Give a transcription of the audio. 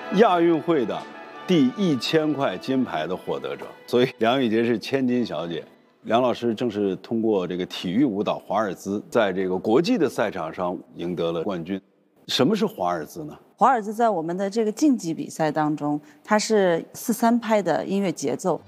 亚运会的第1000块金牌的获得者。所以梁雨洁是千金小姐。梁老师正是通过这个体育舞蹈华尔兹，在这个国际的赛场上赢得了冠军。什么是华尔兹呢？ 华尔兹在我们的这个竞技比赛当中，它是4/3拍的音乐节奏，